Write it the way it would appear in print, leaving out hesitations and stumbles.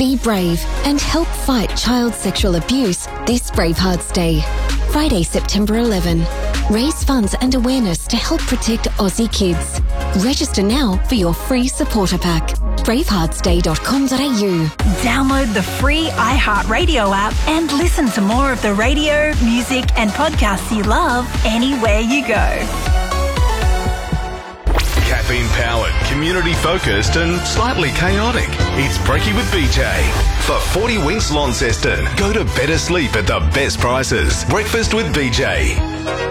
Be brave and help fight child sexual abuse this Bravehearts Day. Friday, September 11. Raise funds and awareness to help protect Aussie kids. Register now for your free supporter pack. braveheartsday.com.au. Download the free iHeartRadio app and listen to more of the radio, music and podcasts you love anywhere you go. Caffeine-powered, community-focused and slightly chaotic. It's Brekkie with BJ. For 40 Winks Launceston, go to better sleep at the best prices. Breakfast with BJ.